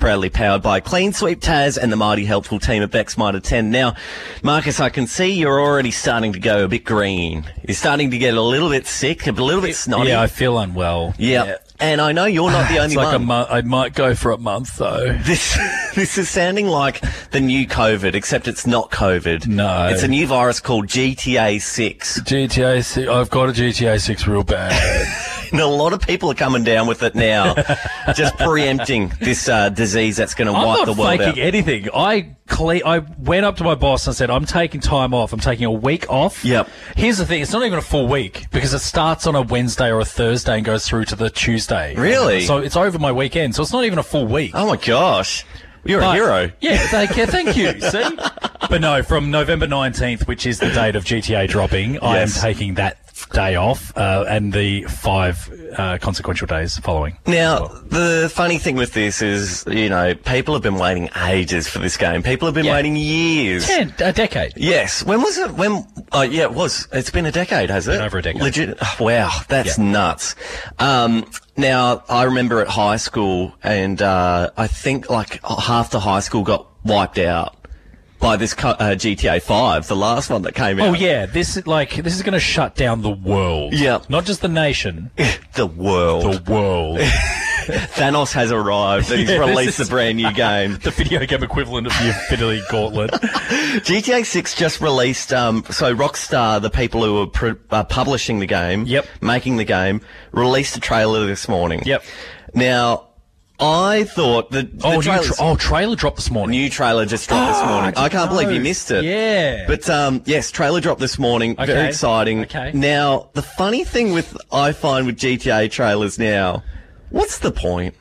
proudly powered by Clean Sweep Taz and the mighty helpful team at Beck's Mitre 10. Now, Marcus, I can see you're already starting to go a bit green. You're starting to get a little bit sick, a little bit snotty. Yeah, I feel unwell. Yeah. And I know you're not the only one. I might go for a month, though. This is sounding like the new COVID, except it's not COVID. No. It's a new virus called GTA 6. GTA 6. I've got a GTA 6 real bad. And a lot of people are coming down with it now, just preempting this disease that's going to wipe the world out. I'm not faking anything. I went up to my boss and said, I'm taking time off. I'm taking a week off. Yep. Here's the thing. It's not even a full week because it starts on a Wednesday or a Thursday and goes through to the Tuesday. Really? So it's over my weekend. So it's not even a full week. Oh, my gosh. You're a hero. Yeah, thank you. See? But no, from November 19th, which is the date of GTA dropping, I am taking that day off and the 5 consequential days following. Now, the funny thing with this is, people have been waiting ages for this game. People have been waiting years. A decade. Yes. When was it? It was. It's been a decade, has it? Over a decade. Legit. Oh, wow, that's nuts. Now, I remember at high school, and I think like half the high school got wiped out by this GTA 5, the last one that came out. Oh yeah, this is going to shut down the world. Yeah, not just the nation. The world. The world. Thanos has arrived and he's released the brand new game. The video game equivalent of the Infinity Gauntlet. GTA 6 just released, so Rockstar, the people who are publishing the game, making the game, released a trailer this morning. Yep. Now, I thought that trailer dropped this morning. New trailer just dropped this morning. I can't believe you missed it. Yeah. But yes, trailer dropped this morning. Okay. Very exciting. Okay. Now, the funny thing I find with GTA trailers now, what's the point?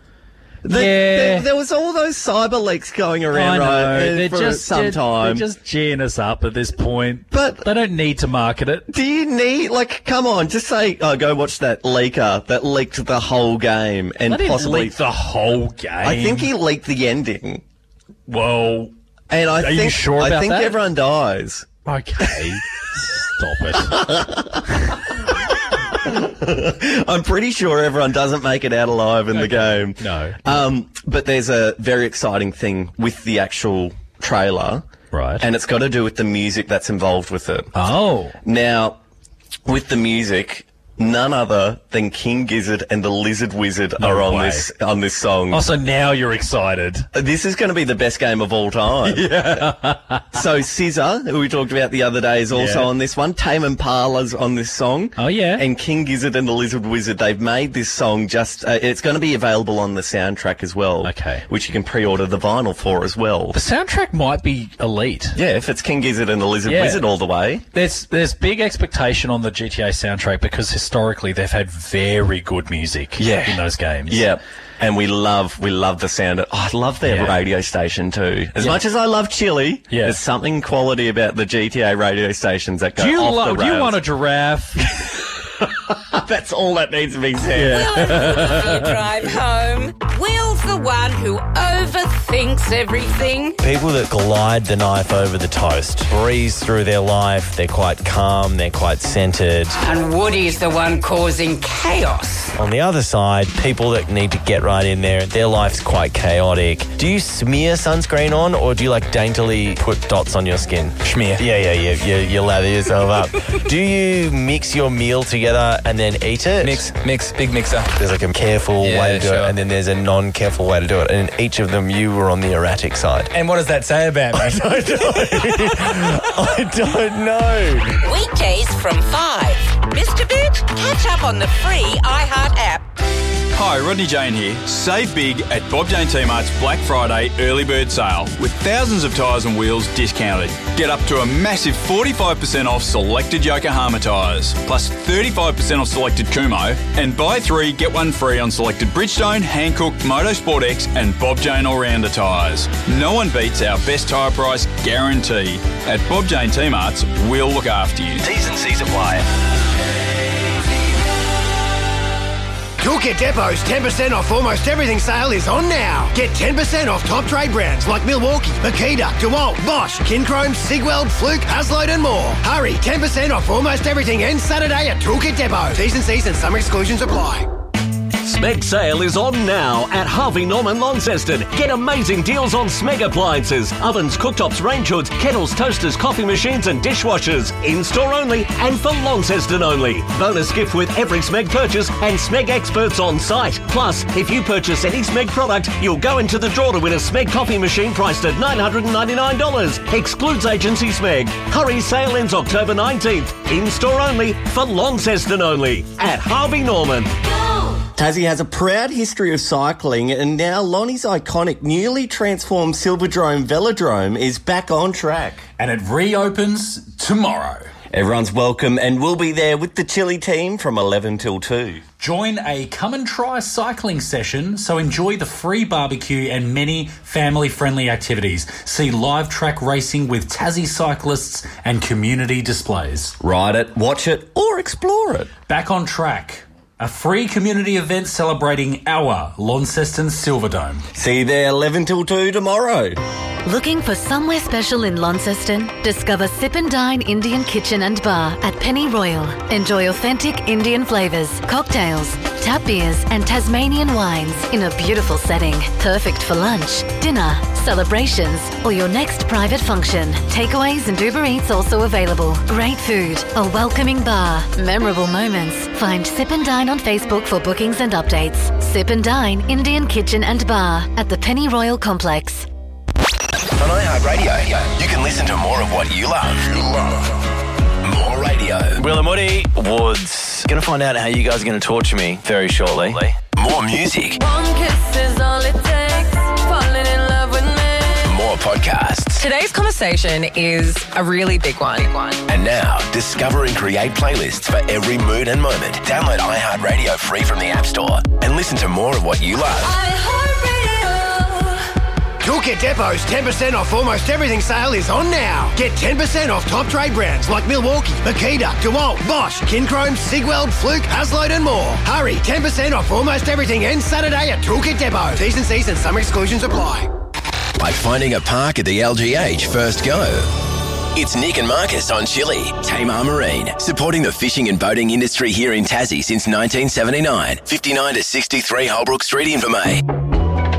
There was all those cyber leaks going around, for some time. They're just geeing us up at this point. But they don't need to market it. Do you need, come on, just say, go watch that leaker that leaked the whole game and possibly leak the whole game. I think he leaked the ending. Well, and are you sure about that? I think everyone dies. Okay, stop it. I'm pretty sure everyone doesn't make it out alive in the game. No. But there's a very exciting thing with the actual trailer. Right. And it's got to do with the music that's involved with it. Oh. Now, with the music, none other than King Gizzard and the Lizard Wizard are on this song. Oh, so now you're excited. This is going to be the best game of all time. Yeah. So SZA, who we talked about the other day, is also on this one. Tame Impala's on this song. Oh, yeah. And King Gizzard and the Lizard Wizard, they've made this song it's going to be available on the soundtrack as well. Okay. Which you can pre-order the vinyl for as well. The soundtrack might be elite. Yeah, if it's King Gizzard and the Lizard Wizard all the way. There's big expectation on the GTA soundtrack because historically they've had very good music in those games. Yeah. And we love the sound. I love their radio station too. As much as I love Chili, there's something quality about the GTA radio stations that go off the rails. Do you want a giraffe? That's all that needs to be said. Will drive home. Will's the one who overthinks everything. People that glide the knife over the toast, breeze through their life, they're quite calm, they're quite centred. And Woody's the one causing chaos. On the other side, people that need to get right in there, their life's quite chaotic. Do you smear sunscreen on or do you daintily put dots on your skin? Schmear. Yeah. You lather yourself up. Do you mix your meal together and then eat it? Mix, big mixer. There's a careful way to do it and then there's a non-careful way to do it. And in each of them, you were on the erratic side. And what does that say about me? I don't know. Weekdays from 5. Mr. Bit, catch up on the free iHeart app. Hi, Rodney Jane here. Save big at Bob Jane T-Mart's Black Friday early bird sale with thousands of tyres and wheels discounted. Get up to a massive 45% off selected Yokohama tyres, plus 35% off selected Kumho, and buy 3, get 1 free on selected Bridgestone, Hankook, Motorsport X and Bob Jane All-Rounder tyres. No one beats our best tyre price guarantee. At Bob Jane T-Mart's, we'll look after you. T's and C's apply. Toolkit Depot's 10% off almost everything sale is on now. Get 10% off top trade brands like Milwaukee, Makita, DeWalt, Bosch, Kinchrome, Sigweld, Fluke, Hasload and more. Hurry, 10% off almost everything ends Saturday at Toolkit Depot. T's and C's and some exclusions apply. Smeg sale is on now at Harvey Norman Launceston. Get amazing deals on Smeg appliances, ovens, cooktops, range hoods, kettles, toasters, coffee machines and dishwashers. In-store only and for Launceston only. Bonus gift with every Smeg purchase and Smeg experts on site. Plus, if you purchase any Smeg product, you'll go into the draw to win a Smeg coffee machine priced at $999. Excludes agency Smeg. Hurry, sale ends October 19th. In-store only for Launceston only at Harvey Norman. Tassie has a proud history of cycling, and now Lonnie's iconic newly transformed Silverdrome Velodrome is back on track. And it reopens tomorrow. Everyone's welcome, and we'll be there with the Chili team from 11 till 2. Join a come and try cycling session, so enjoy the free barbecue and many family-friendly activities. See live track racing with Tassie cyclists and community displays. Ride it, watch it, or explore it. Back on track. A free community event celebrating our Launceston Silverdome. See you there 11 till 2 tomorrow. Looking for somewhere special in Launceston? Discover Sip and Dine Indian Kitchen and Bar at Penny Royal. Enjoy authentic Indian flavours, cocktails, tap beers and Tasmanian wines in a beautiful setting. Perfect for lunch, dinner, celebrations or your next private function. Takeaways and Uber Eats also available. Great food, a welcoming bar, memorable moments. Find Sip and Dine on Facebook for bookings and updates. Sip and Dine Indian Kitchen and Bar at the Penny Royal Complex. On iHeartRadio, you can listen to more of what you love. More radio. Will and Woody Woods. Going to find out how you guys are going to torture me very shortly. More music. One kiss is all it takes. Falling in love with me. More podcasts. Today's conversation is a really big one. And now, discover and create playlists for every mood and moment. Download iHeartRadio free from the App Store and listen to more of what you love. Toolkit Depot's 10% off almost everything sale is on now. Get 10% off top trade brands like Milwaukee, Makita, DeWalt, Bosch, Kinchrome, Sigweld, Fluke, Hasload and more. Hurry, 10% off almost everything ends Saturday at Toolkit Depot. T's and C's and some exclusions apply. Like finding a park at the LGH first go. It's Nick and Marcus on Chili. Tamar Marine, supporting the fishing and boating industry here in Tassie since 1979. 59 to 63 Holbrook Street, Invermay.